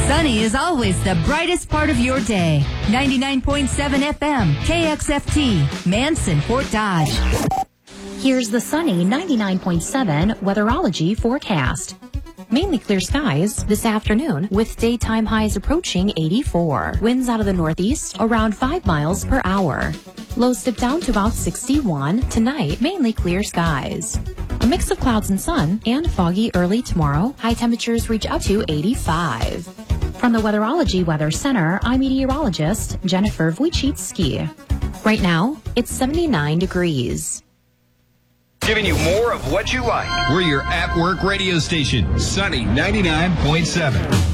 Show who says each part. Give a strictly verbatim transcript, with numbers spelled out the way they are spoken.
Speaker 1: Sunny is always the brightest part of your day. ninety-nine point seven F M, K X F T, Manson, Fort Dodge.
Speaker 2: Here's the sunny ninety-nine point seven weatherology forecast. Mainly clear skies this afternoon with daytime highs approaching eighty-four. Winds out of the northeast around five miles per hour. Lows dip down to about sixty-one. Tonight, mainly clear skies. A mix of clouds and sun and foggy early tomorrow. High temperatures reach up to eighty-five. From the Weatherology Weather Center, I'm meteorologist Jennifer Wojcicki. Right now, it's seventy-nine degrees.
Speaker 3: Giving you more of what you like.
Speaker 4: We're your at-work radio station, Sunny ninety-nine point seven.